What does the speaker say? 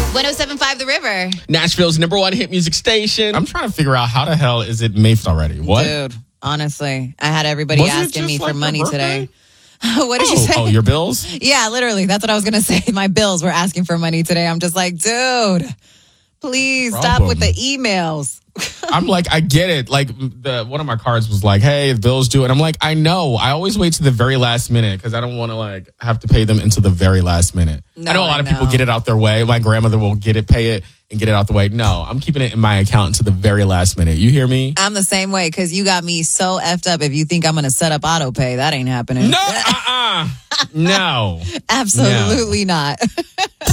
107.5 The River. Nashville's #1 hit music station. I'm trying to figure out how the hell is it Mayfed already? What? Dude, honestly, I had everybody Wasn't it asking just me for like your money birthday? today. What did you say? Oh, your bills? Yeah, literally. That's what I was going to say. My bills were asking for money today. I'm just like, dude, please stop with the emails. I'm like, I get it. Like, one of my cards was like, hey, the bill's due. And I'm like, I know. I always wait to the very last minute because I don't want to, like, have to pay them until the very last minute. No, I know a lot of people get it out their way. My grandmother will pay it and get it out the way. No, I'm keeping it in my account until the very last minute. You hear me? I'm the same way because you got me so effed up. If you think I'm going to set up auto pay, that ain't happening. No, no. Absolutely not.